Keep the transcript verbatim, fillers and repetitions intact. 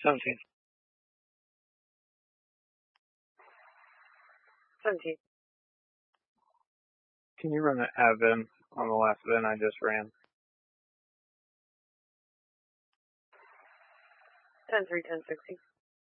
seventeen. seventeen. Can you run an advent on the last event I just ran? ten three, ten sixty.